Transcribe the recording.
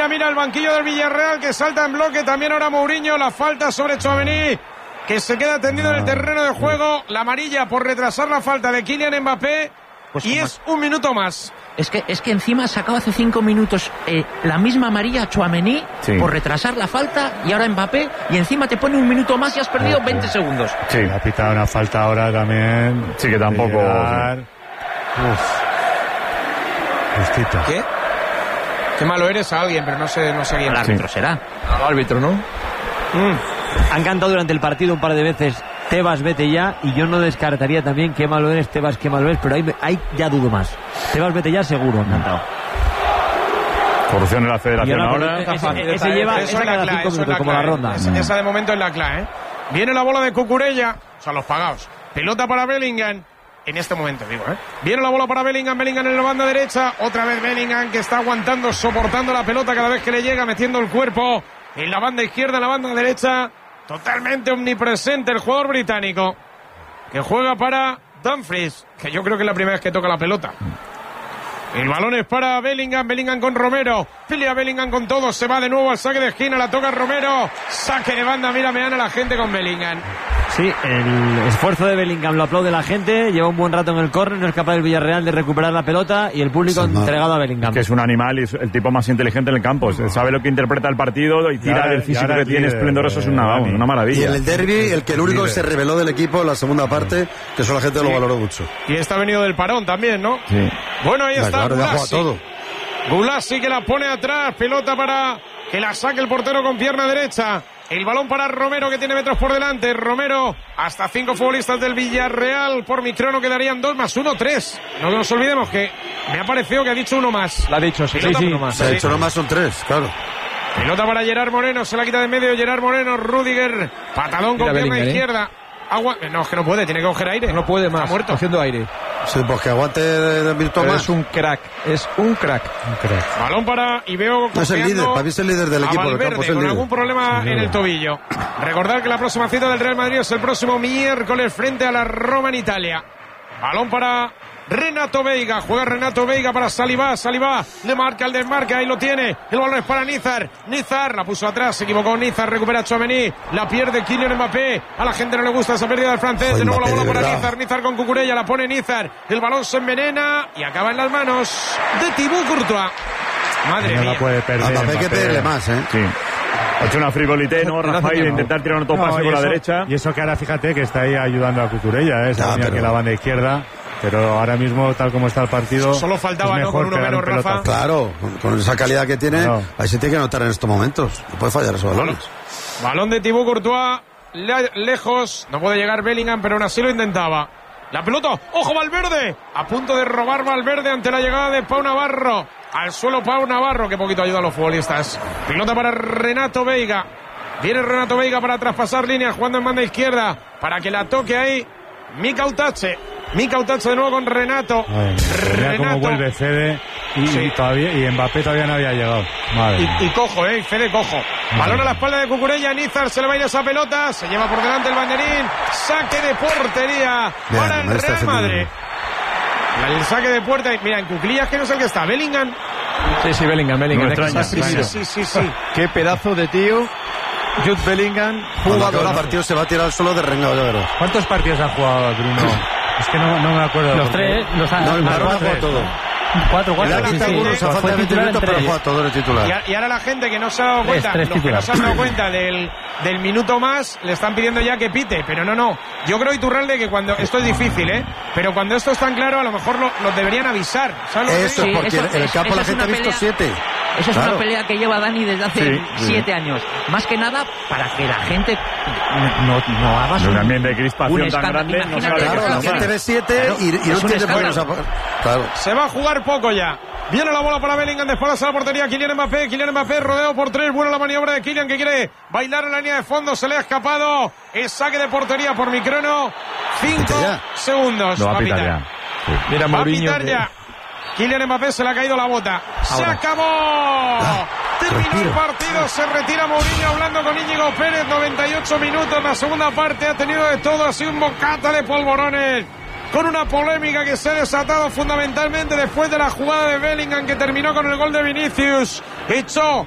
mira el banquillo del Villarreal que salta en bloque. También ahora Mourinho. La falta sobre Tchouaméni, que se queda tendido en el terreno de juego. La amarilla por retrasar la falta de Kylian Mbappé. Pues y es un minuto más. Es que encima ha sacado hace 5 minutos la misma amarilla a Tchouaméni por retrasar la falta, y ahora Mbappé, y encima te pone un minuto más y has perdido 20 segundos. Sí, ha pitado una falta ahora también. Sí, que tampoco. Justito. ¿Qué? Qué malo eres a alguien, pero no sé quién. El árbitro será. El árbitro, ¿no? Han cantado durante el partido un par de veces Tebas, vete ya, y yo no descartaría también qué malo eres, Tebas, qué malo eres, pero ahí ya dudo más. Tebas, vete ya, seguro, han cantado. Corrupción en la federación ahora. Ese lleva esa cada 5 minutos, como la ronda. Esa de momento es la clave, ¿eh? Viene la bola de Cucurella, o sea, los pagados. Pelota para Bellingham. En este momento, digo, ¿eh? Viene la bola para Bellingham en la banda derecha. Otra vez Bellingham, que está aguantando, soportando la pelota cada vez que le llega, metiendo el cuerpo en la banda izquierda, en la banda derecha. Totalmente omnipresente el jugador británico, que juega para Dumfries, que yo creo que es la primera vez que toca la pelota. El balón es para Bellingham con Romero. Pelea Bellingham con todo, se va de nuevo al saque de esquina, la toca Romero. Saque de banda, mira, me gana la gente con Bellingham. Sí, el esfuerzo de Bellingham lo aplaude la gente, lleva un buen rato en el córner, no es capaz el Villarreal de recuperar la pelota, y el público entregado a Bellingham. Que es un animal y es el tipo más inteligente en el campo, sabe lo que interpreta el partido y tira del físico que tiene esplendoroso, es una maravilla. Y en el derbi, el único que se reveló del equipo en la segunda parte, que eso la gente lo valoró mucho. Y está venido del parón también, ¿no? Sí. Bueno, ahí está Gulasi. Gulasi, que la pone atrás, pelota para que la saque el portero con pierna derecha. El balón para Romero, que tiene metros por delante. Romero, hasta 5 futbolistas del Villarreal. Por mi crono quedarían 2 más 1, 3. No nos olvidemos que me ha parecido que ha dicho uno más. Lo ha dicho, sí. Uno más. Se ha dicho uno más, son 3, claro. Pelota para Gerard Moreno, se la quita de medio Gerard Moreno. Rudiger, patadón con pierna izquierda. No, es que no puede, tiene que coger aire. No puede más, está muerto. cogiendo aire. Sí, pues que aguante de minuto más. Es un crack. Balón para, y veo no es el líder, para mí es el líder del equipo. Valverde, del campo, es el con líder. algún problema en el tobillo. Recordar que la próxima cita del Real Madrid es el próximo miércoles frente a la Roma en Italia. Balón para Renato Veiga, juega Renato Veiga para Saliba, le marca el desmarque, ahí lo tiene, el balón es para Nizar, la puso atrás, se equivocó Nizar, recupera Tchouaméni, la pierde Kylian Mbappé, a la gente no le gusta esa pérdida del francés, de nuevo la bola para Nizar con Cucurella, la pone Nizar, el balón se envenena y acaba en las manos de Thibaut Courtois. Madre mía. No la puede perder. Hay que pedirle más, ¿eh? Sí. Ha hecho una frivolité, ¿no, Rafael? De intentar tirar un autopase con la derecha. Y eso que ahora, fíjate, que está ahí ayudando a Cucurella, esa línea que la banda izquierda. Pero ahora mismo, tal como está el partido, solo faltaba, ¿no? Con uno menos, Rafa. Claro, con esa calidad que tiene, ahí se tiene que notar en estos momentos. No puede fallar esos balones. Balón de Thibaut Courtois, lejos, no puede llegar Bellingham, pero aún así lo intentaba. La pelota, ¡ojo Valverde! A punto de robar Valverde ante la llegada de Pau Navarro. Al suelo Pau Navarro, que poquito ayuda a los futbolistas. Pelota para Renato Veiga. Viene Renato Veiga para traspasar líneas, jugando en banda izquierda, para que la toque ahí Mika Utache de nuevo con Renato. Renato como vuelve Fede y Mbappé todavía no había llegado. Y cojo, Fede cojo. Balón a la espalda de Cucurella, Nizar se le va a ir esa pelota, se lleva por delante el banderín, saque de portería para el Real Madrid. El saque de puerta, mira, en cuclillas que no es el que está, Bellingham. Sí, Bellingham. No extraña. Sí. Qué pedazo de tío. Jude Bellingham, jugador. El partido se va a tirar solo de rengado, ya verás. ¿Cuántos partidos ha jugado Bruno? Es que no me acuerdo. Los 3, el Marrón ha jugado todo. 4, le ha quitado algunos a falta de 20 minutos, pero juega todo el titular. Y ahora la gente que no se ha dado cuenta, los que no se han dado cuenta del minuto más, le están pidiendo ya que pite, pero no. Yo creo, Iturralde, que cuando esto es difícil, pero cuando esto es tan claro, a lo mejor los deberían avisar. ¿Sabes? Eso es porque en el campo la gente ha visto 7. Esa es una pelea que lleva Dani desde hace 7 años. Más que nada para que la gente no haga un ambiente de crispación tan grande. Claro, la gente ve 7 y no entiende por eso. Claro. Se va a jugar poco ya. Viene la bola para Bellingham, de espaldas a la portería, Kylian Mbappé rodeado por 3, buena la maniobra de Kylian, que quiere bailar en la línea de fondo, se le ha escapado, es saque de portería por mi crono, 5 segundos. Lo va a pitar ya. Sí. Mira, Mourinho, va a pitar ya. Kylian Mbappé, se le ha caído la bota. ¡Se acabó! Terminó el partido, se retira Mourinho hablando con Íñigo Pérez, 98 minutos, la segunda parte ha tenido de todo, ha sido un bocata de polvorones. Con una polémica que se ha desatado fundamentalmente después de la jugada de Bellingham, que terminó con el gol de Vinicius. Echó